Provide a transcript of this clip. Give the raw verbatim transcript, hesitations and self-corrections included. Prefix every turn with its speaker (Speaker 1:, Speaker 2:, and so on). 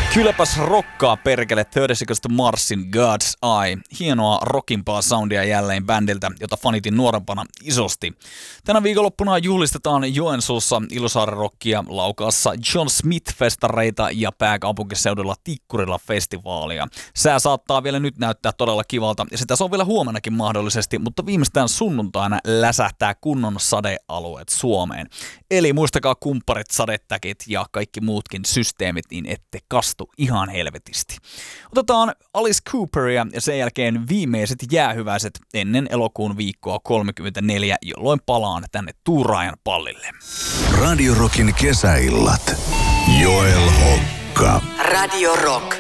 Speaker 1: Kylläpäs rokkaa perkele kolmekymmentä Marsin God's Eye. Hienoa rockimpaa soundia jälleen bändiltä, jota fanitin nuorempana isosti. Tänä viikonloppuna juhlistetaan Joensuussa Ilosaari-rockia, Laukaassa John Smith-festareita ja pääkaupunkiseudulla Tikkurila-festivaalia. Sää saattaa vielä nyt näyttää todella kivalta ja sitä se on vielä huomennakin mahdollisesti, mutta viimeistään sunnuntaina läsähtää kunnon sadealueet Suomeen. Eli muistakaa kumpparit, sadetäkit ja kaikki muutkin systeemit, niin ette kastu ihan helvetisti. Otetaan Alice Cooperia ja sen jälkeen viimeiset jäähyväiset ennen elokuun viikkoa kolmekymmentäneljä, jolloin palaan tänne tuuraajan pallille.
Speaker 2: Radio Rockin kesäillat. Joel Hokka.
Speaker 3: Radio Rock.